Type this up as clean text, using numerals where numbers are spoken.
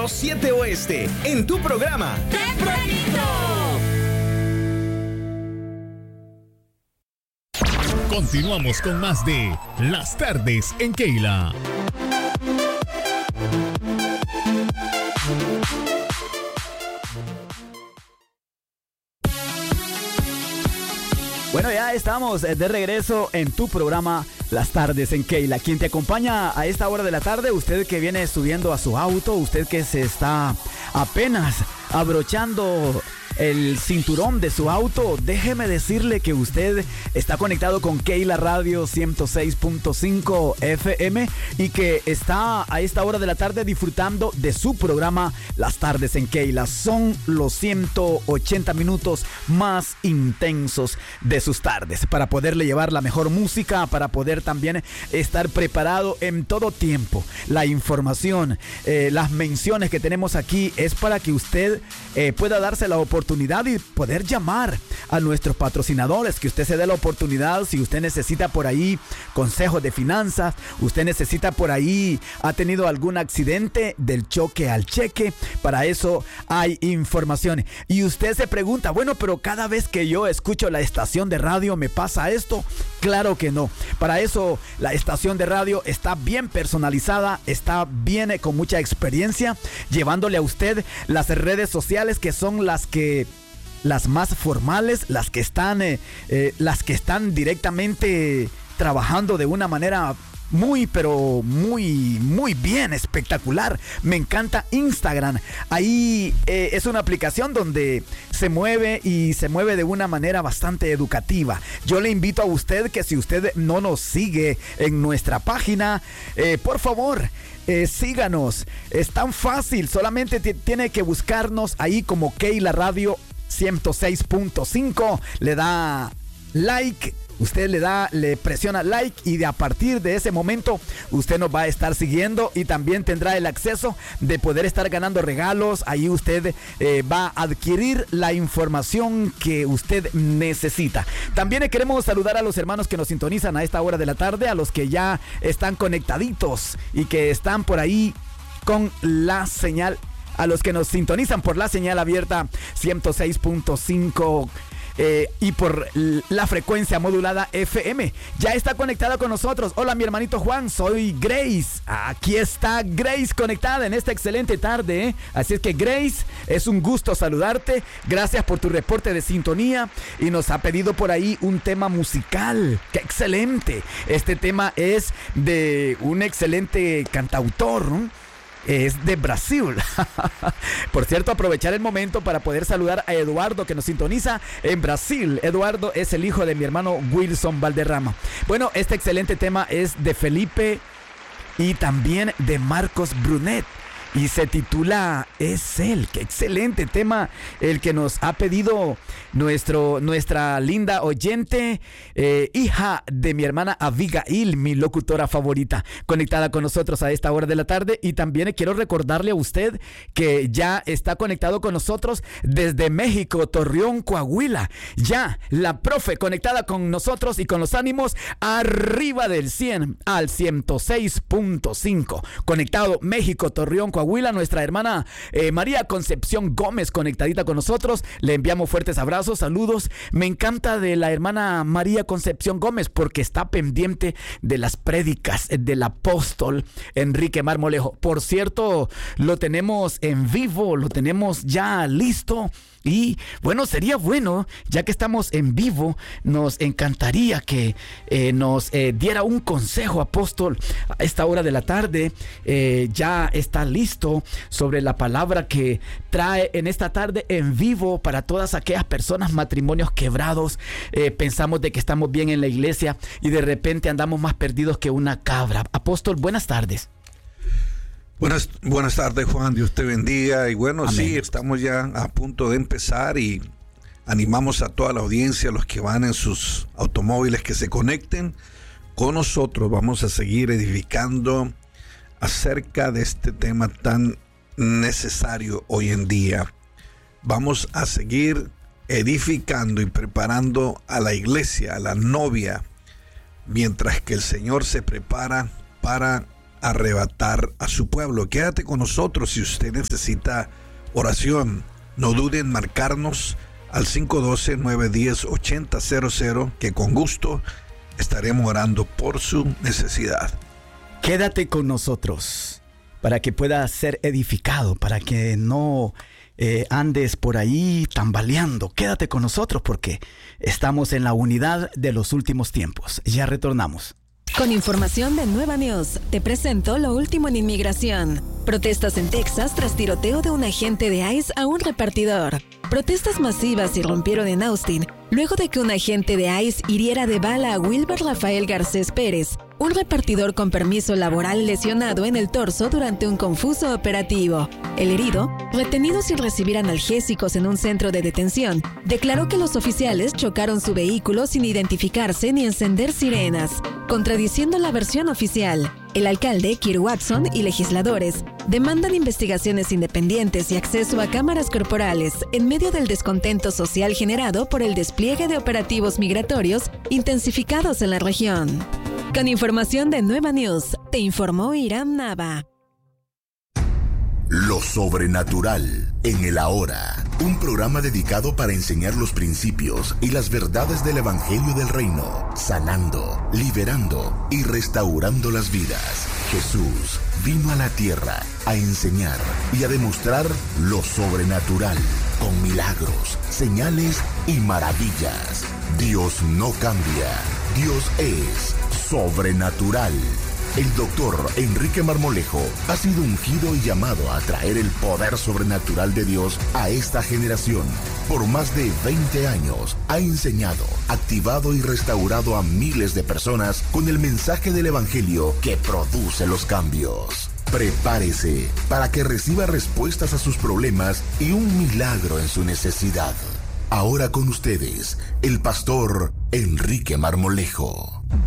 Centro 7 Oeste, en tu programa Tempranito. Continuamos con más de Las Tardes en Keila. Bueno, ya estamos de regreso en tu programa Las Tardes en Keila. Quien te acompaña a esta hora de la tarde, usted que viene subiendo a su auto, usted que se está apenas abrochando el cinturón de su auto, déjeme decirle que usted está conectado con Keila Radio 106.5 FM y que está a esta hora de la tarde disfrutando de su programa Las Tardes en Keila. Son los 180 minutos más intensos de sus tardes para poderle llevar la mejor música, para poder también estar preparado en todo tiempo. La información, las menciones que tenemos aquí es para que usted pueda darse la oportunidad y poder llamar a nuestros patrocinadores, que usted se dé la oportunidad. Si usted necesita por ahí consejos de finanzas, usted necesita por ahí, ha tenido algún accidente del choque al cheque, para eso hay información. Y usted se pregunta, bueno, pero cada vez que yo escucho la estación de radio me pasa esto. Claro que no. Para eso la estación de radio está bien personalizada, está bien con mucha experiencia, llevándole a usted las redes sociales que son las más formales, las que están directamente trabajando de una manera pero muy bien, espectacular. Me encanta Instagram. Ahí es una aplicación donde se mueve de una manera bastante educativa. Yo le invito a usted que si usted no nos sigue en nuestra página, por favor, síganos. Es tan fácil, solamente tiene que buscarnos ahí como Keila Radio 106.5, le da like. Usted le presiona like y a partir de ese momento usted nos va a estar siguiendo y también tendrá el acceso de poder estar ganando regalos. Ahí usted va a adquirir la información que usted necesita. También queremos saludar a los hermanos que nos sintonizan a esta hora de la tarde, a los que ya están conectaditos y que están por ahí con la señal, a los que nos sintonizan por la señal abierta 106.5 y por la frecuencia modulada FM. Ya está conectada con nosotros. Hola, mi hermanito Juan, soy Grace. Aquí está Grace conectada en esta excelente tarde, Así es que, Grace, es un gusto saludarte. Gracias por tu reporte de sintonía. Y nos ha pedido por ahí un tema musical. ¡Qué excelente! Este tema es de un excelente cantautor, ¿no? Es de Brasil. Por cierto, aprovechar el momento para poder saludar a Eduardo, que nos sintoniza en Brasil. Eduardo es el hijo de mi hermano Wilson Valderrama. Bueno, este excelente tema es de Felipe y también de Marcos Brunet y se titula Es Él. Qué excelente tema el que nos ha pedido nuestra linda oyente, hija de mi hermana Abigail, mi locutora favorita, conectada con nosotros a esta hora de la tarde. Y también quiero recordarle a usted que ya está conectado con nosotros desde México, Torreón, Coahuila. Ya la profe conectada con nosotros y con los ánimos arriba del 100 al 106.5. Conectado México, Torreón, Coahuila, nuestra hermana María Concepción Gómez conectadita con nosotros. Le enviamos fuertes abrazos, saludos. Me encanta de la hermana María Concepción Gómez porque está pendiente de las prédicas del apóstol Enrique Marmolejo. Por cierto, lo tenemos en vivo, lo tenemos ya listo. Y bueno, sería bueno, ya que estamos en vivo, nos encantaría que nos diera un consejo, apóstol, a esta hora de la tarde. Ya está listo sobre la palabra que trae en esta tarde en vivo para todas aquellas personas, matrimonios quebrados. Pensamos de que estamos bien en la iglesia y de repente andamos más perdidos que una cabra. Apóstol, buenas tardes. Buenas tardes, Juan, Dios te bendiga. Y bueno, amén. Sí, estamos ya a punto de empezar y animamos a toda la audiencia, a los que van en sus automóviles, que se conecten con nosotros. Vamos a seguir edificando acerca de este tema tan necesario hoy en día. Vamos a seguir edificando y preparando a la iglesia, a la novia, mientras que el Señor se prepara para arrebatar a su pueblo. Quédate con nosotros si usted necesita oración. No duden en marcarnos al 512-910-8000, que con gusto estaremos orando por su necesidad. Quédate con nosotros para que puedas ser edificado, para que no andes por ahí tambaleando. Quédate con nosotros porque estamos en la unidad de los últimos tiempos. Ya retornamos. Con información de Nueva News, te presento lo último en inmigración. Protestas en Texas tras tiroteo de un agente de ICE a un repartidor. Protestas masivas irrumpieron en Austin luego de que un agente de ICE hiriera de bala a Wilber Rafael Garcés Pérez, un repartidor con permiso laboral lesionado en el torso durante un confuso operativo. El herido, retenido sin recibir analgésicos en un centro de detención, declaró que los oficiales chocaron su vehículo sin identificarse ni encender sirenas, contradiciendo la versión oficial. El alcalde, Kirk Watson, y legisladores demandan investigaciones independientes y acceso a cámaras corporales en medio del descontento social generado por el despliegue de operativos migratorios intensificados en la región. Con información de Nueva News, te informó Iram Nava. Lo sobrenatural en el ahora. Un programa dedicado para enseñar los principios y las verdades del Evangelio del Reino, sanando, liberando y restaurando las vidas. Jesús vino a la tierra a enseñar y a demostrar lo sobrenatural con milagros, señales y maravillas. Dios no cambia. Dios es sobrenatural. El doctor Enrique Marmolejo ha sido ungido y llamado a traer el poder sobrenatural de Dios a esta generación. Por más de 20 años ha enseñado, activado y restaurado a miles de personas con el mensaje del Evangelio que produce los cambios. Prepárese para que reciba respuestas a sus problemas y un milagro en su necesidad. Ahora con ustedes, el pastor Enrique Marmolejo.